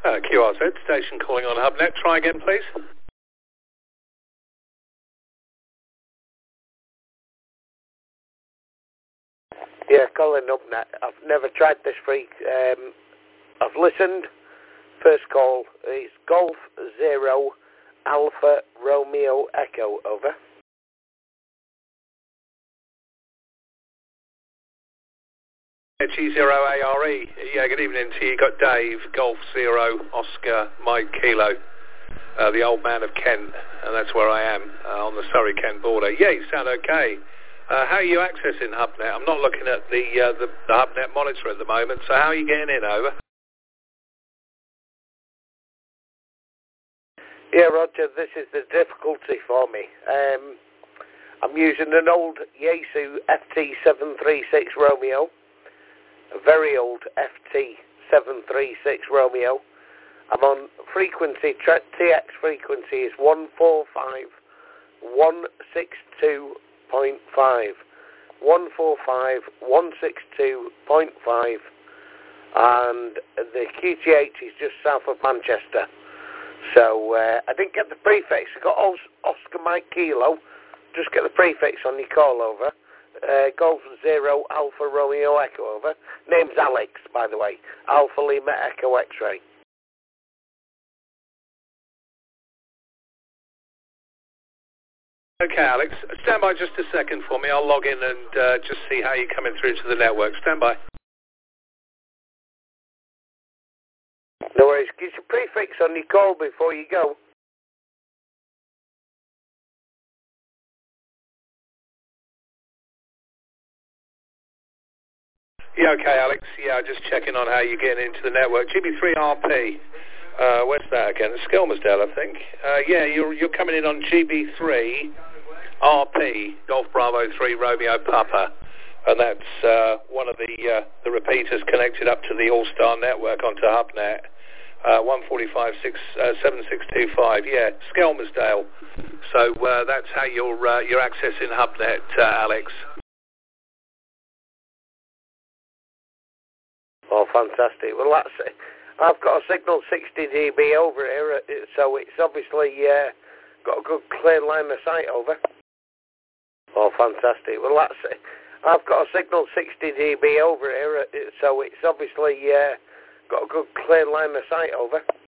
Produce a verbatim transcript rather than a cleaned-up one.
Uh, Q R Z station calling on HubNet. Try again, please. Yeah, calling HubNet. I've never tried this freak. Um, I've listened. First call is Golf Zero Alpha Romeo Echo. Over. G zero A R E. Yeah, good evening to you. You got Dave, Golf Zero, Oscar, Mike Kilo, uh, the old man of Kent, and that's where I am, uh, on the Surrey-Kent border. Yeah, you sound okay. Uh, how are you accessing HubNet? I'm not looking at the, uh, the, the HubNet monitor at the moment, so how are you getting in, over? Yeah, Roger, this is the difficulty for me. Um, I'm using an old Yaesu F T seven three six Romeo. A very old F T seven three six Romeo. I'm on frequency, T X frequency is one four five one six two point five. one four five one six two point five. And the Q T H is just south of Manchester. So uh, I didn't get the prefix. I got Oscar Mike Kilo. Just get the prefix on your call, over. Uh, Golf Zero Alpha Romeo Echo, over. Name's Alex, by the way. Alpha Lima Echo X-ray. Okay, Alex. Stand by just a second for me. I'll log in and uh, just see how you're coming through to the network. Stand by. No worries. Get your prefix on your call before you go. Yeah, okay, Alex. Yeah, just checking on how you're getting into the network. G B three R P. Uh, where's that again? Skelmersdale, I think. Uh, yeah, you're you're coming in on G B three R P, Golf Bravo three Romeo Papa, and that's uh, one of the uh, the repeaters connected up to the All-Star network onto HubNet. Uh, one forty-five six uh, seven six two five. Yeah, Skelmersdale. So uh, that's how you're uh, you're accessing HubNet, uh, Alex. Oh, fantastic. Well, that's it. I've got a signal sixty D B over here, so it's obviously uh, got a good clear line of sight, over. Oh, fantastic. Well, that's it. I've got a signal sixty D B over here, so it's obviously uh, got a good clear line of sight, over.